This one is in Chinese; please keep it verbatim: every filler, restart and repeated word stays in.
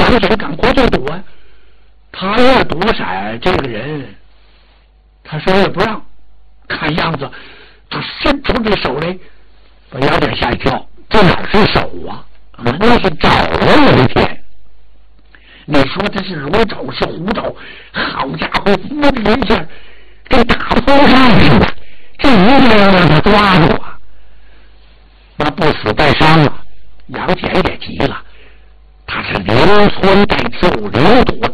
杨戬赶过去躲啊，他要躲闪这个人，他谁也不让。看样子，他伸出这手来，把杨戬吓一跳。这哪是手啊？那是爪啊！我的天！你说这是罗爪是虎爪？好家伙，扶着人下跟大风扇似的，这一定要让他抓住啊！那不死带伤啊！杨戬也急了，他是灵魂带刺，灵躲